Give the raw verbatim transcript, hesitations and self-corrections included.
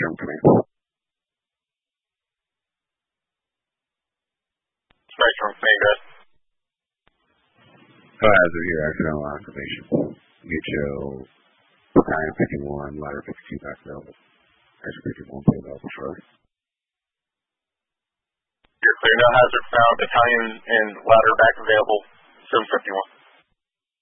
German Command. Spectrum, Command, good. So as of your accidental activation, get your Battalion fifty-one, Ladder fifty-two back available. Section fifty-one, be available first. You're clear, no hazard found. Battalion and ladder back available. seven fifty-one.